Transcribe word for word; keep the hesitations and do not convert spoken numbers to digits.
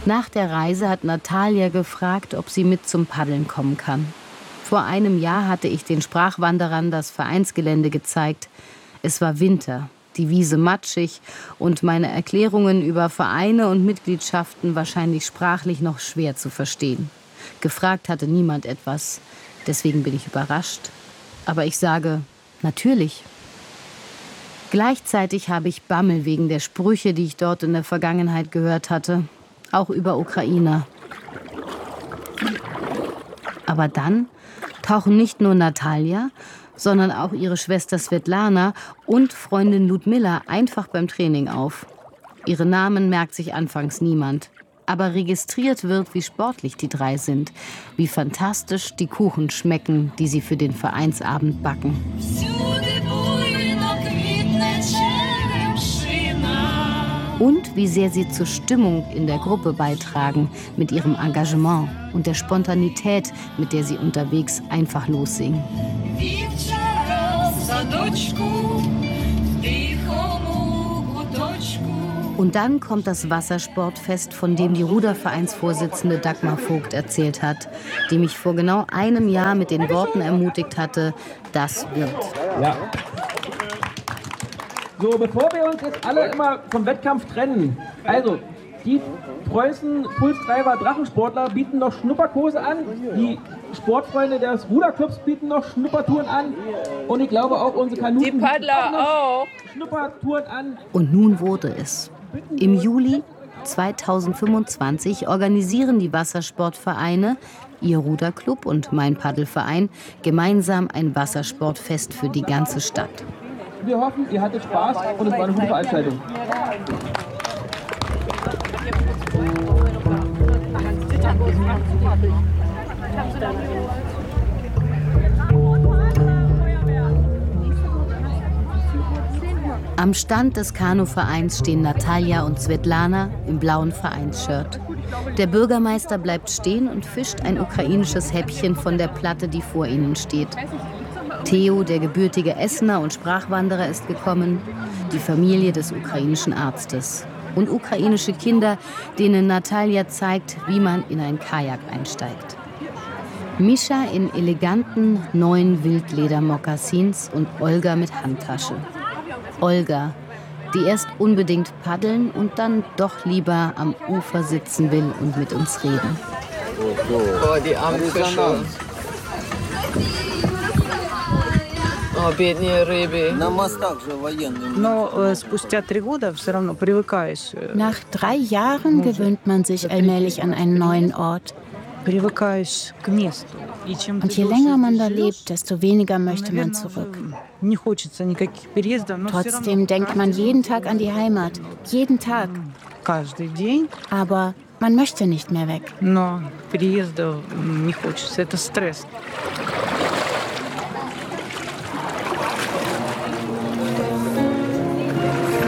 Nach der Reise hat Natalia gefragt, ob sie mit zum Paddeln kommen kann. Vor einem Jahr hatte ich den Sprachwanderern das Vereinsgelände gezeigt. Es war Winter, die Wiese matschig und meine Erklärungen über Vereine und Mitgliedschaften wahrscheinlich sprachlich noch schwer zu verstehen. Gefragt hatte niemand etwas, deswegen bin ich überrascht. Aber ich sage, natürlich. Gleichzeitig habe ich Bammel wegen der Sprüche, die ich dort in der Vergangenheit gehört hatte, auch über Ukrainer. Aber dann tauchen nicht nur Natalia, sondern auch ihre Schwester Svetlana und Freundin Ludmilla einfach beim Training auf. Ihre Namen merkt sich anfangs niemand. Aber registriert wird, wie sportlich die drei sind, wie fantastisch die Kuchen schmecken, die sie für den Vereinsabend backen. Und wie sehr sie zur Stimmung in der Gruppe beitragen, mit ihrem Engagement und der Spontanität, mit der sie unterwegs einfach lossingen. Und dann kommt das Wassersportfest, von dem die Rudervereinsvorsitzende Dagmar Vogt erzählt hat, die mich vor genau einem Jahr mit den Worten ermutigt hatte, das wird. Ja. So, bevor wir uns jetzt alle immer vom Wettkampf trennen, also die Preußen Pulstreiber Drachensportler bieten noch Schnupperkurse an, die Sportfreunde des Ruderclubs bieten noch Schnuppertouren an und ich glaube auch unsere Kanuten die Paddler bieten auch auch Schnuppertouren an. Und nun wurde es. Im Juli zweitausendfünfundzwanzig organisieren die Wassersportvereine, ihr Ruderclub und mein Paddelverein, gemeinsam ein Wassersportfest für die ganze Stadt. Wir hoffen, ihr hattet Spaß und es war eine gute Veranstaltung. Am Stand des Kanuvereins stehen Natalia und Svetlana im blauen Vereinsshirt. Der Bürgermeister bleibt stehen und fischt ein ukrainisches Häppchen von der Platte, die vor ihnen steht. Theo, der gebürtige Essener und Sprachwanderer, ist gekommen, die Familie des ukrainischen Arztes. Und ukrainische Kinder, denen Natalia zeigt, wie man in ein Kajak einsteigt. Mischa in eleganten, neuen Wildleder-Mokassins und Olga mit Handtasche. Olga, die erst unbedingt paddeln und dann doch lieber am Ufer sitzen will und mit uns reden. Oh, die armen Fische. Oh, бедные рыбы. Nach drei Jahren gewöhnt man sich allmählich an einen neuen Ort. Und je länger man da lebt, desto weniger möchte man zurück. Trotzdem denkt man jeden Tag an die Heimat. Jeden Tag. Aber man möchte nicht mehr weg.